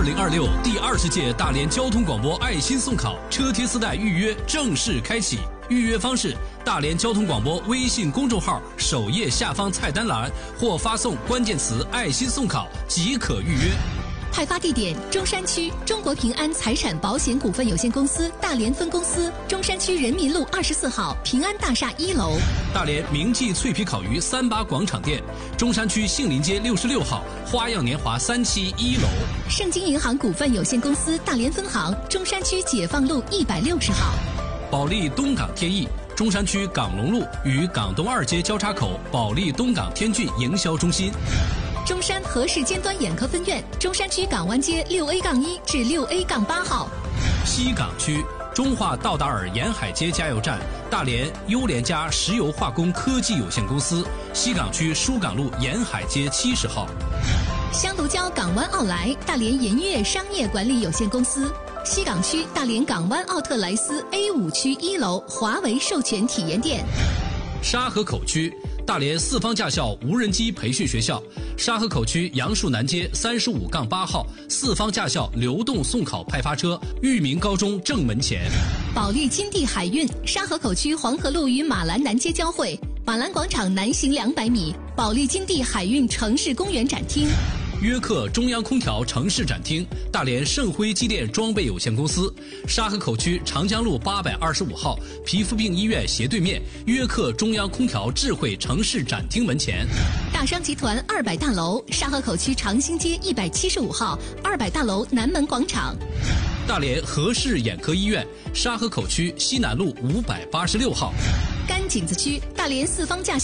2026第20届大连交通广播爱心送考车贴丝带预约正式开启。预约方式：大连交通广播微信公众号首页下方菜单栏，或发送关键词“爱心送考”即可预约。 派发地点：中山区中国平安财产保险股份有限公司大连分公司，中山区人民路24号平安大厦1楼。 大连明记脆皮烤鱼38广场店，中山区杏林街66号花样年华3期1楼。 盛京银行股份有限公司大连分行，中山区解放路160号。 保利东港天翼，中山区港龙路与港东2街交叉口保利东港天骏营销中心。 中山和氏尖端眼科分院，中山区港湾街6A-1至6A-8号。 西港区中华道达尔沿海街加油站，大连优联家石油化工科技有限公司，西港区疏港路沿海街70号。 香炉礁港湾奥莱大连银悦商业管理有限公司，西港区大连港湾奥特莱斯 A5区1楼华为授权体验店。 沙河口区大连四方驾校无人机培训学校，沙河口区杨树南街35-8号四方驾校流动送考派发车，裕民高中正门前。 保利金地海运沙河口区黄河路与马兰南街交汇，马兰广场南行200米，保利金地海运城市公园展厅。 约克中央空调城市展厅，大连盛辉机电装备有限公司，沙河口区长江路825号皮肤病医院斜对面，约克中央空调智慧城市展厅门前。 大商集团200大楼，沙河口区长兴街175号200大楼南门广场。 大连和氏眼科医院，沙河口区西南路586号。 甘井子区大连四方驾